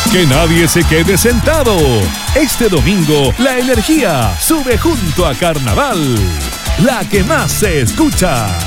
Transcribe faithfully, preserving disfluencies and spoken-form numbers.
Que nadie se quede sentado. Este domingo la energía sube junto a Carnaval, la que más se escucha.